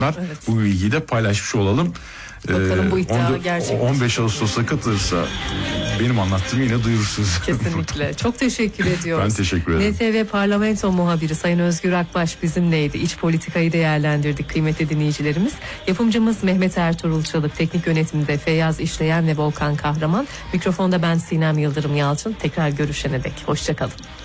Evet. Bu bilgiyi de paylaşmış olalım. Bakalım bu iddia gerçek. 15 Ağustos'a katılırsa benim anlattığımı yine duyursunuz. Kesinlikle. Çok teşekkür ediyoruz. Ben teşekkür ederim. NTV Parlamento muhabiri Sayın Özgür Akbaş bizimleydi. İç politikayı değerlendirdik kıymetli dinleyicilerimiz. Yapımcımız Mehmet Ertuğrul Çalık, teknik yönetimde Feyyaz İşleyen ve Volkan Kahraman. Mikrofonda ben Sinem Yıldırım Yalçın. Tekrar görüşene dek. Hoşça kalın.